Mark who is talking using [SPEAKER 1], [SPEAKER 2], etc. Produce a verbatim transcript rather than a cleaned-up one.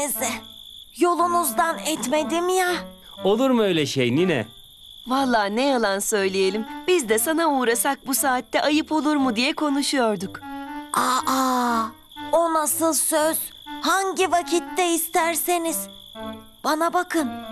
[SPEAKER 1] Yolunuzdan etmedim ya.
[SPEAKER 2] Olur mu öyle şey nine?
[SPEAKER 3] Vallahi ne yalan söyleyelim. Biz de sana uğrasak bu saatte ayıp olur mu diye konuşuyorduk.
[SPEAKER 1] Aa, o nasıl söz? Hangi vakitte isterseniz. Bana bakın,